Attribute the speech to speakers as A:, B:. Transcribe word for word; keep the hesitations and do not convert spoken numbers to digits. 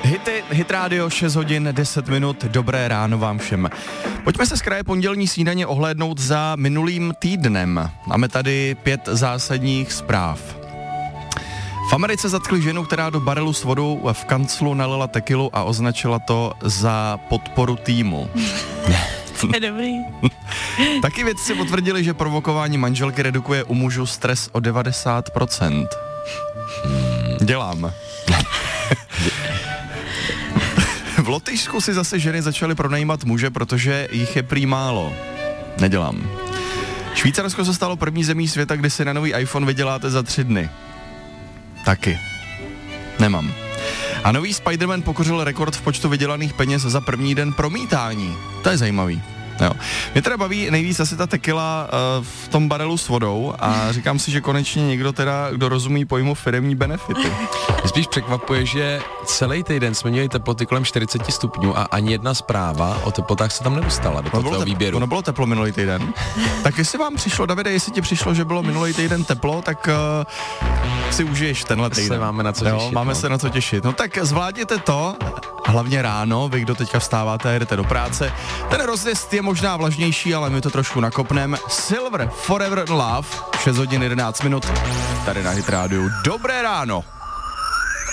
A: Hity, Hit Radio, šest hodin, deset minut, dobré ráno vám všem. Pojďme se z kraje pondělní snídaně ohlédnout za minulým týdnem. Máme tady pět zásadních zpráv. V Americe zatkli ženu, která do barelu s vodou v kanclu nalila tekilu a označila to za podporu týmu.
B: Je dobrý.
A: Taky vědci potvrdili, že provokování manželky redukuje u mužů stres o devadesát procent. Dělám. V Lotyšsku si zase ženy začaly pronajímat muže, protože jich je prý málo. Nedělám. Švýcarsko se stalo první zemí světa, kdy si na nový iPhone vyděláte za tři dny. Taky. Nemám. A nový Spider-Man pokořil rekord v počtu vydělaných peněz za první den promítání. To je zajímavý. Jo. Mě teda baví nejvíc asi ta tequila uh, v tom barelu s vodou a říkám si, že konečně někdo teda, kdo rozumí pojmu firemní benefity.
C: Mě spíš překvapuje, že celý týden jsme měli teploty kolem čtyřicet stupňů a ani jedna zpráva o teplotách se tam nedostala do toho výběru.
A: Ono bylo teplo minulý týden. Tak jestli vám přišlo, Davide, jestli ti přišlo, že bylo minulý týden teplo, tak uh, si užiješ tenhle týden.
C: Se máme na co těšit.
A: Jo, máme
C: no.
A: se na co těšit. No tak zvládněte to, hlavně ráno, vy, kdo teďka vstáváte a jedete do práce. Ten rozjezd je možná vlažnější, ale my to trošku nakopneme. Silver Forever Love, šest hodin jedenáct minut, tady na Hit Radio. Dobré ráno.